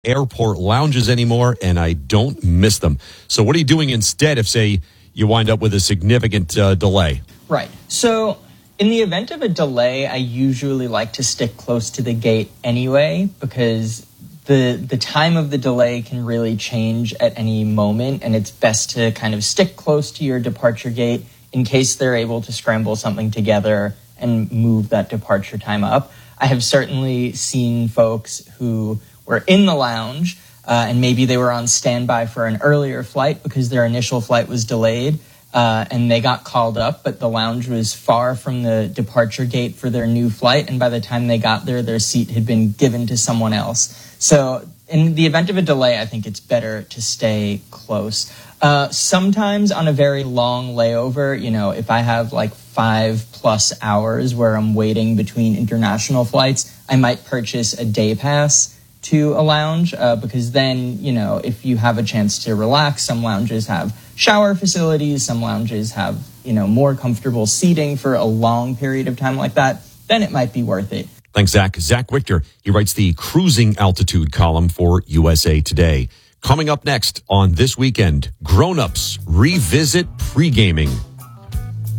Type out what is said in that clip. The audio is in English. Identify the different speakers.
Speaker 1: airport lounges anymore, and I don't miss them. So what are you doing instead if, say, you wind up with a significant delay?
Speaker 2: Right. So in the event of a delay, I usually like to stick close to the gate anyway, because the time of the delay can really change at any moment, and it's best to kind of stick close to your departure gate in case they're able to scramble something together and move that departure time up. I have certainly seen folks who were in the lounge and maybe they were on standby for an earlier flight because their initial flight was delayed and they got called up, but the lounge was far from the departure gate for their new flight, and by the time they got there, their seat had been given to someone else. So in the event of a delay, I think it's better to stay close. Sometimes on a very long layover, if I have like 5+ hours where I'm waiting between international flights, I might purchase a day pass to a lounge because then, if you have a chance to relax, some lounges have shower facilities, some lounges have, more comfortable seating for a long period of time like that, then it might be worth it.
Speaker 1: Thanks, Zach. Zach Wichter, he writes the cruising altitude column for USA Today. Coming up next on This Weekend, grown-ups revisit pre-gaming.